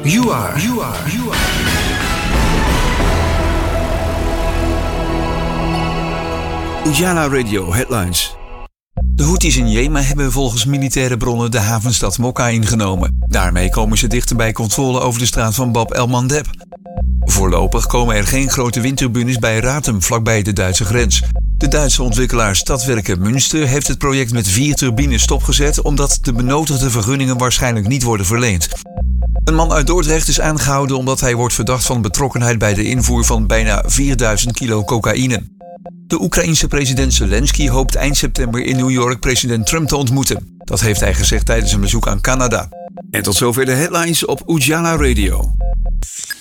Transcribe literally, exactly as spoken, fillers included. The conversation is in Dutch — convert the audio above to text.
You are. You are. You are. Ujala Radio Headlines. De Houthis in Jemen hebben volgens militaire bronnen de havenstad Mokka ingenomen. Daarmee komen ze dichter bij controle over de straat van Bab el-Mandeb. Voorlopig komen er geen grote windturbines bij Ratem, vlakbij de Duitse grens. De Duitse ontwikkelaar Stadwerke Münster heeft het project met vier turbines stopgezet omdat de benodigde vergunningen waarschijnlijk niet worden verleend. Een man uit Dordrecht is aangehouden omdat hij wordt verdacht van betrokkenheid bij de invoer van bijna vierduizend kilo cocaïne. De Oekraïense president Zelensky hoopt eind september in New York president Trump te ontmoeten. Dat heeft hij gezegd tijdens een bezoek aan Canada. En tot zover de headlines op Ujala Radio.